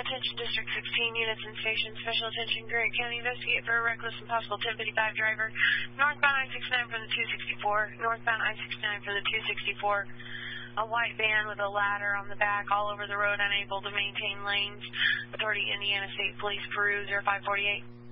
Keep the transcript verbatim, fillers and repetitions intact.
Attention District sixteen units and stations. Special attention Grant County. Investigate for a reckless and possible ten fifty-five driver. Northbound I sixty-nine from the two sixty-four. Northbound I sixty-nine from the two sixty-four. A white van with a ladder on the back all over the road, unable to maintain lanes. Authority Indiana State Police Peru zero five four eight.